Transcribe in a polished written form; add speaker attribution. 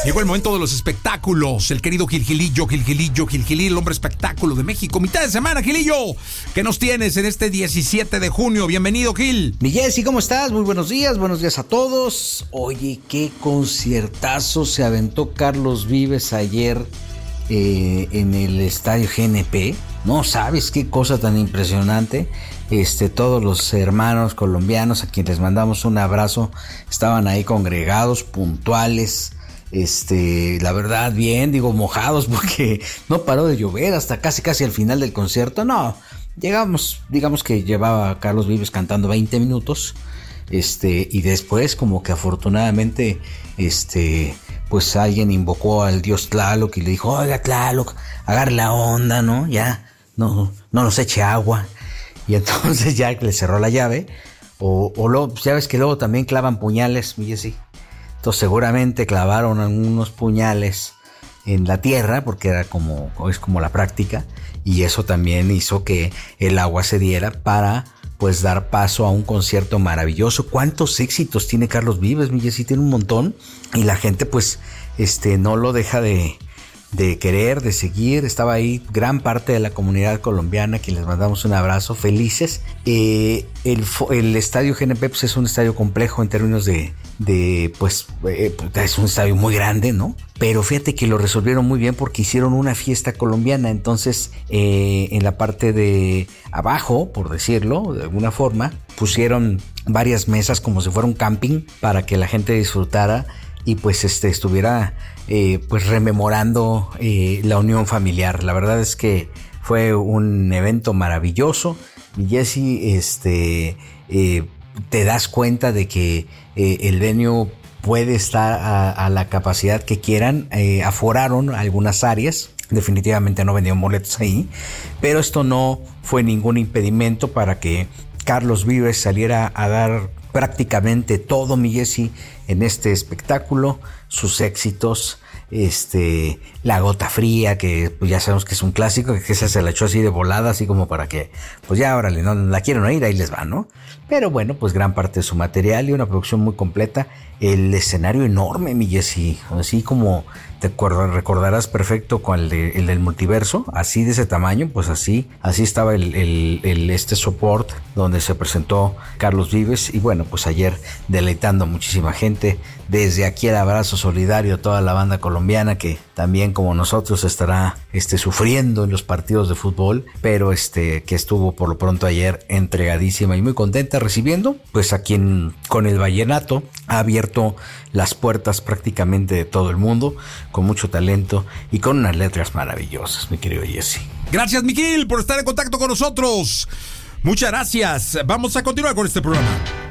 Speaker 1: Llegó el momento de los espectáculos. El querido Gilgilillo, el hombre espectáculo de México. Mitad de semana, Gilillo. ¿Qué nos tienes en este 17 de junio? Bienvenido, Gil.
Speaker 2: Mi Jessy, ¿cómo estás? Muy buenos días a todos. Oye, qué conciertazo se aventó Carlos Vives ayer en el estadio GNP. No sabes qué cosa tan impresionante. Todos los hermanos colombianos a quienes les mandamos un abrazo estaban ahí congregados, puntuales. La verdad, bien, mojados porque no paró de llover hasta casi al final del concierto. No, llegamos, digamos que llevaba Carlos Vives cantando 20 minutos, y después como que afortunadamente, pues alguien invocó al dios Tlaloc y le dijo, oiga Tlaloc, agarre la onda, ¿no? Ya, no nos eche agua. Y entonces ya le cerró la llave, o luego, ya ves que luego también clavan puñales, mi Jessy. Entonces seguramente clavaron algunos puñales en la tierra porque es como la práctica, y eso también hizo que el agua se diera para pues dar paso a un concierto maravilloso. ¿Cuántos éxitos tiene Carlos Vives, mi Jessy? Tiene un montón, y la gente pues no lo deja de querer, de seguir. Estaba ahí gran parte de la comunidad colombiana, que les mandamos un abrazo, felices. El estadio GNP pues es un estadio complejo en términos es un estadio muy grande, ¿no? Pero fíjate que lo resolvieron muy bien porque hicieron una fiesta colombiana. Entonces, en la parte de abajo, por decirlo de alguna forma, pusieron varias mesas como si fuera un camping para que la gente disfrutara y pues estuviera pues rememorando la unión familiar. La verdad es que fue un evento maravilloso. Y Jessy, te das cuenta de que el venue puede estar a la capacidad que quieran. Aforaron algunas áreas, definitivamente no vendieron boletos ahí, pero esto no fue ningún impedimento para que Carlos Vives saliera a dar prácticamente todo, mi Jessy, en este espectáculo, sus éxitos, La Gota Fría, que pues ya sabemos que es un clásico, que esa se la echó así de volada, así como para que, pues ya, órale, no la quieren oír, ahí les va, ¿no? Pero bueno, pues gran parte de su material y una producción muy completa. El escenario enorme, mi Jessy, así como te recordarás perfecto con el del multiverso, así de ese tamaño, pues así estaba el support donde se presentó Carlos Vives. Y bueno, pues ayer deleitando a muchísima gente. Desde aquí el abrazo solidario a toda la banda colombiana que también como nosotros estará sufriendo en los partidos de fútbol, pero que estuvo por lo pronto ayer entregadísima y muy contenta recibiendo pues a quien con el vallenato ha abierto las puertas prácticamente de todo el mundo, con mucho talento y con unas letras maravillosas, mi querido Jessy.
Speaker 1: Gracias, Miguel, por estar en contacto con nosotros. Muchas gracias. Vamos a continuar con este programa.